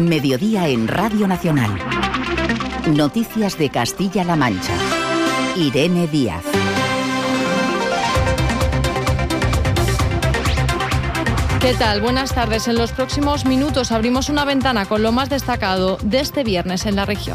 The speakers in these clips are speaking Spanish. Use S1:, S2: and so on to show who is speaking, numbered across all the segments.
S1: Mediodía en Radio Nacional. Noticias de Castilla-La Mancha. Irene Díaz.
S2: ¿Qué tal? Buenas tardes. En los próximos minutos abrimos una ventana con lo más destacado de este viernes en la región.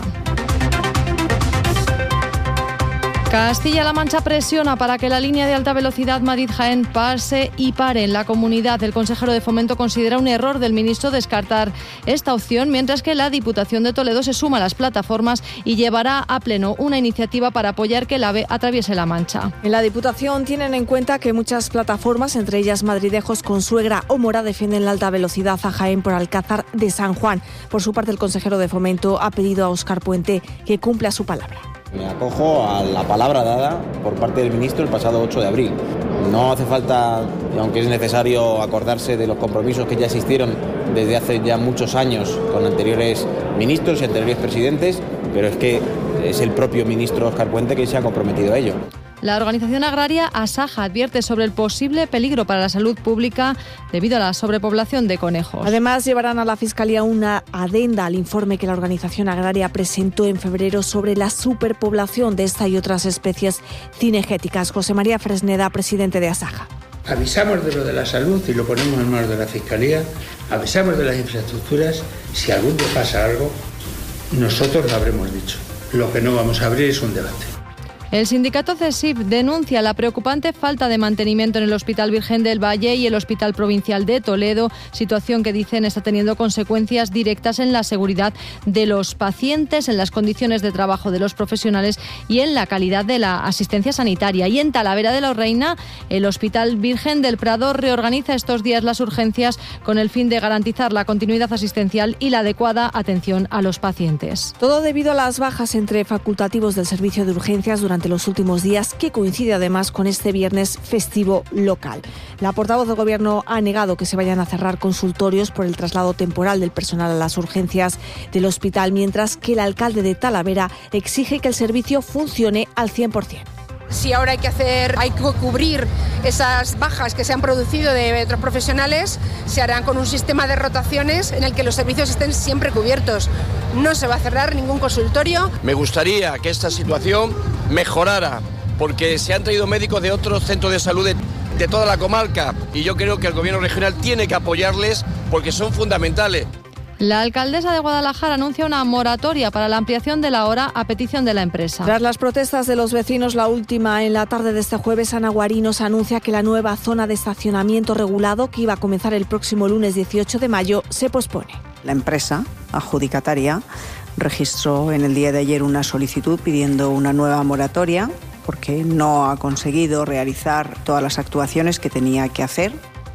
S2: Castilla-La Mancha presiona para que la línea de alta velocidad Madrid-Jaén pase y pare en la comunidad. El consejero de Fomento considera un error del ministro descartar esta opción, mientras que la Diputación de Toledo se suma a las plataformas y llevará a pleno una iniciativa para apoyar que el AVE atraviese La Mancha.
S3: En la Diputación tienen en cuenta que muchas plataformas, entre ellas Madridejos, Consuegra o Mora, defienden la alta velocidad a Jaén por Alcázar de San Juan. Por su parte, el consejero de Fomento ha pedido a Óscar Puente que cumpla su palabra.
S4: Me acojo a la palabra dada por parte del ministro el pasado 8 de abril. No hace falta, aunque es necesario, acordarse de los compromisos que ya existieron desde hace ya muchos años con anteriores ministros y anteriores presidentes, pero es que es el propio ministro Óscar Puente que se ha comprometido a ello.
S2: La organización agraria Asaja advierte sobre el posible peligro para la salud pública debido a la sobrepoblación de conejos.
S3: Además, llevarán a la Fiscalía una adenda al informe que la organización agraria presentó en febrero sobre la superpoblación de esta y otras especies cinegéticas. José María Fresneda, presidente de Asaja.
S5: Avisamos de lo de la salud y lo ponemos en manos de la Fiscalía, avisamos de las infraestructuras, si algún día pasa algo, nosotros lo habremos dicho. Lo que no vamos a abrir es un debate.
S2: El sindicato CESIF denuncia la preocupante falta de mantenimiento en el Hospital Virgen del Valle y el Hospital Provincial de Toledo, situación que dicen está teniendo consecuencias directas en la seguridad de los pacientes, en las condiciones de trabajo de los profesionales y en la calidad de la asistencia sanitaria. Y en Talavera de la Reina, el Hospital Virgen del Prado reorganiza estos días las urgencias con el fin de garantizar la continuidad asistencial y la adecuada atención a los pacientes.
S3: Todo debido a las bajas entre facultativos del servicio de urgencias durante los últimos días, que coincide además con este viernes festivo local. La portavoz del Gobierno ha negado que se vayan a cerrar consultorios por el traslado temporal del personal a las urgencias del hospital, mientras que el alcalde de Talavera exige que el servicio funcione al 100%.
S6: Si ahora hay que cubrir esas bajas que se han producido de otros profesionales, se harán con un sistema de rotaciones en el que los servicios estén siempre cubiertos. No se va a cerrar ningún consultorio.
S7: Me gustaría que esta situación mejorara, porque se han traído médicos de otros centros de salud de toda la comarca y yo creo que el Gobierno regional tiene que apoyarles porque son fundamentales.
S2: La alcaldesa de Guadalajara anuncia una moratoria para la ampliación de la hora a petición de la empresa.
S3: Tras las protestas de los vecinos, la última en la tarde de este jueves, Ana Guarinos anuncia que la nueva zona de estacionamiento regulado, que iba a comenzar el próximo lunes 18 de mayo, se pospone.
S8: La empresa adjudicataria registró en el día de ayer una solicitud pidiendo una nueva moratoria porque no ha conseguido realizar todas las actuaciones que tenía que hacer.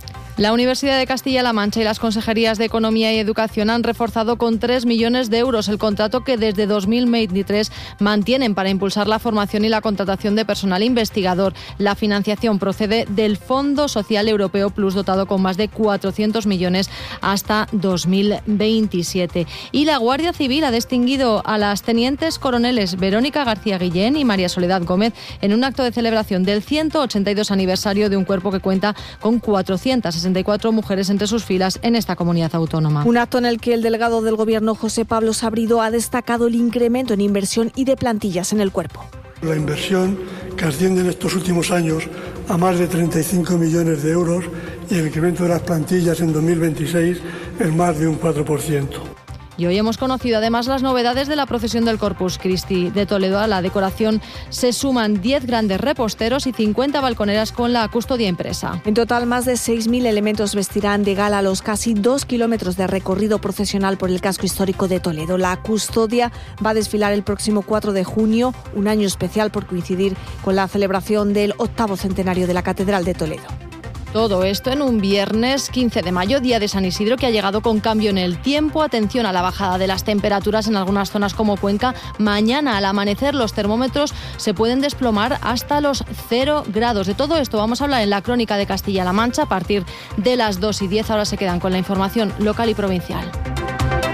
S2: La Universidad de Castilla-La Mancha y las Consejerías de Economía y Educación han reforzado con 3 millones de euros el contrato que desde 2023 mantienen para impulsar la formación y la contratación de personal investigador. La financiación procede del Fondo Social Europeo Plus, dotado con más de 400 millones hasta 2027. Y la Guardia Civil ha distinguido a las tenientes coroneles Verónica García Guillén y María Soledad Gómez en un acto de celebración del 182 aniversario de un cuerpo que cuenta con 464 mujeres entre sus filas en esta comunidad autónoma.
S3: Un acto en el que el delegado del Gobierno, José Pablo Sabrido, ha destacado el incremento en inversión y de plantillas en el cuerpo.
S9: La inversión, que asciende en estos últimos años a más de 35 millones de euros, y el incremento de las plantillas en 2026 en más de un 4%.
S2: Y hoy hemos conocido además las novedades de la procesión del Corpus Christi de Toledo. A la decoración se suman 10 grandes reposteros y 50 balconeras con la custodia impresa.
S3: En total, más de 6.000 elementos vestirán de gala los casi 2 kilómetros de recorrido procesional por el casco histórico de Toledo. La custodia va a desfilar el próximo 4 de junio, un año especial por coincidir con la celebración del 8º centenario de la Catedral de Toledo.
S2: Todo esto en un viernes 15 de mayo, día de San Isidro, que ha llegado con cambio en el tiempo. Atención a la bajada de las temperaturas en algunas zonas como Cuenca. Mañana al amanecer los termómetros se pueden desplomar hasta los 0 grados. De todo esto vamos a hablar en la crónica de Castilla-La Mancha a partir de las 2:10. Ahora se quedan con la información local y provincial.